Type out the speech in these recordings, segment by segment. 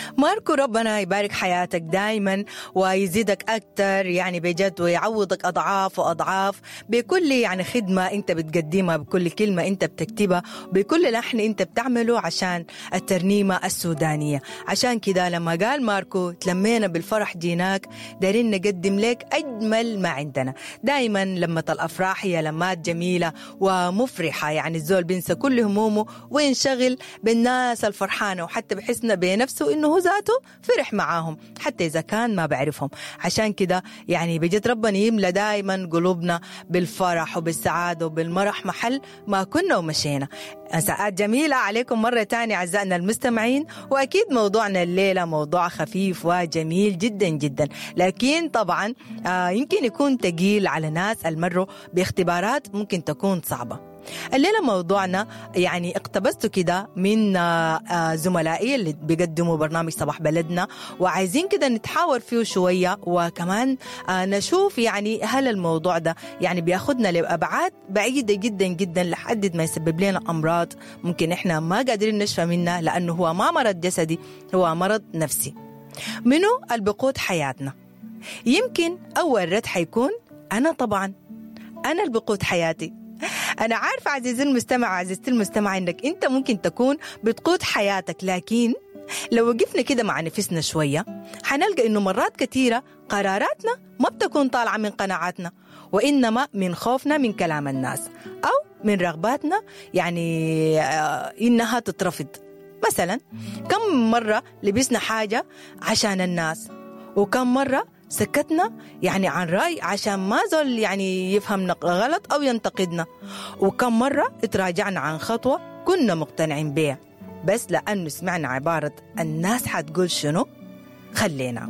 ماركو، ربنا يبارك حياتك دايما ويزيدك أكتر يعني بجد، ويعوضك أضعاف وأضعاف بكل يعني خدمة أنت بتقدمها، بكل كلمة أنت بتكتبها، بكل لحن أنت بتعمله عشان الترنيمة السودانية. عشان كده لما قال ماركو تلمينا بالفرح جيناك، دارين نقدم لك أجمل ما عندنا. دايما لما الأفراح هي لمات جميلة ومفرحة، يعني الزول بينسى كل همومه وينشغل بالناس الفرحانة، وحتى بحسنا بنفسه إنه هو ذاته فرح معاهم حتى إذا كان ما بعرفهم. عشان كده يعني بجد ربنا يملى دايما قلوبنا بالفرح وبالسعادة وبالمرح محل ما كنا ومشينا. ساعات جميلة عليكم مرة تانية أعزائنا المستمعين، وأكيد موضوعنا الليلة موضوع خفيف وجميل جدا جدا، لكن طبعا يمكن يكون تقيل على ناس المروا باختبارات ممكن تكون صعبة. الليلة موضوعنا يعني اقتبسته كده من زملائي اللي بيقدموا برنامج صباح بلدنا، وعايزين كده نتحاور فيه شوية، وكمان نشوف يعني هل الموضوع ده يعني بياخدنا لأبعاد بعيدة جدا جدا لحد ما يسبب لنا أمراض ممكن إحنا ما قادرين نشفى منها، لأنه هو ما مرض جسدي، هو مرض نفسي. منو البقود حياتنا؟ يمكن أول رد حيكون أنا، طبعا أنا البقود حياتي. أنا عارفة عزيزي المستمع، عزيزتي المستمع، إنك أنت ممكن تكون بتقود حياتك، لكن لو وقفنا كده مع نفسنا شوية حنلقى إنه مرات كثيرة قراراتنا ما بتكون طالعة من قناعاتنا، وإنما من خوفنا من كلام الناس أو من رغباتنا يعني إنها تترفض. مثلا كم مرة لبسنا حاجة عشان الناس، وكم مرة سكتنا يعني عن رأي عشان ما زول يعني يفهمنا غلط أو ينتقدنا، وكم مرة اتراجعنا عن خطوة كنا مقتنعين بيها بس لأنه سمعنا عبارة الناس حتقول شنو خلينا.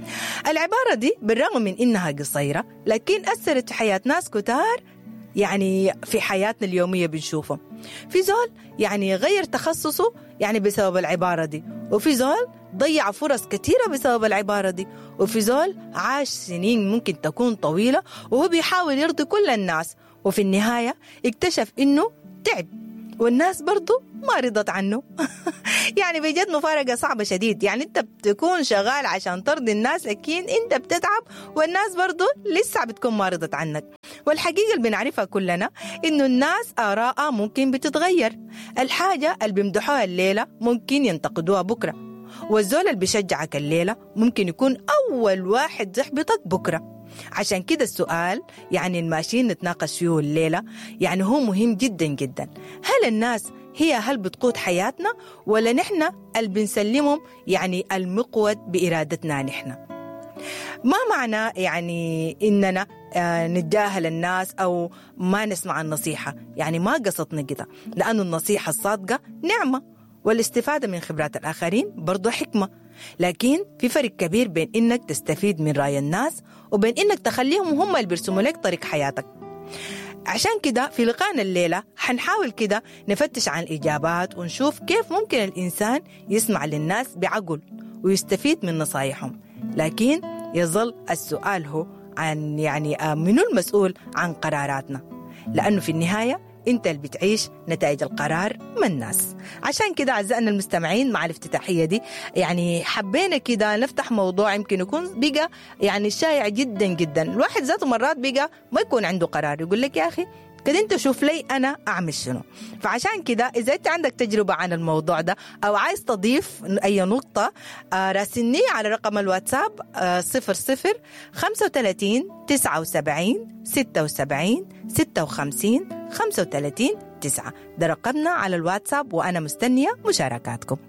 العبارة دي بالرغم من إنها قصيرة لكن أثرت في حياة ناس كتار، يعني في حياتنا اليومية بنشوفهم. في زول يعني غير تخصصه يعني بسبب العبارة دي، وفي زول ضيع فرص كثيرة بسبب العبارة دي، وفي زول عاش سنين ممكن تكون طويلة وهو بيحاول يرضي كل الناس، وفي النهاية اكتشف إنه تعب والناس برضو ما رضت عنه. يعني بجد مفارقة صعبة شديد، يعني انت بتكون شغال عشان ترضي الناس لكن انت بتتعب والناس برضو لسه بتكون ما رضت عنك. والحقيقة اللي بنعرفها كلنا انه الناس آراءها ممكن بتتغير، الحاجة اللي بيمدحوها الليلة ممكن ينتقدوها بكرة، والزول اللي بيشجعك الليلة ممكن يكون أول واحد يحبطك بكرة. عشان كده السؤال يعني الماشيين نتناقش فيه الليلة يعني هو مهم جدا جدا، هل الناس هل بتقود حياتنا ولا نحن اللي بنسلمهم يعني المقود بإرادتنا نحن؟ ما معنى يعني إننا نتجاهل الناس أو ما نسمع النصيحة، يعني ما قصدنا كده، لأن النصيحة الصادقة نعمة، والاستفادة من خبرات الآخرين برضو حكمة، لكن في فرق كبير بين إنك تستفيد من رأي الناس وبين إنك تخليهم هم اللي بيرسموا لك طريق حياتك. عشان كده في لقاءنا الليلة حنحاول كده نفتش عن الإجابات ونشوف كيف ممكن الإنسان يسمع للناس بعقل ويستفيد من نصايحهم، لكن يظل السؤال هو عن يعني منو المسؤول عن قراراتنا، لأنه في النهاية انت اللي بتعيش نتائج القرار من الناس. عشان كده أعزائنا المستمعين مع الافتتاحية دي يعني حبينا كده نفتح موضوع يمكن يكون بقى يعني شائع جدا جدا، الواحد ذاته مرات بقى ما يكون عنده قرار، يقول لك يا أخي كده انت شوف لي أنا أعمل شنو. فعشان كده إذا انت عندك تجربة عن الموضوع ده أو عايز تضيف أي نقطة راسلني على رقم الواتساب 00 35 79 76 56 35 9، ده رقمنا على الواتساب وأنا مستنية مشاركاتكم.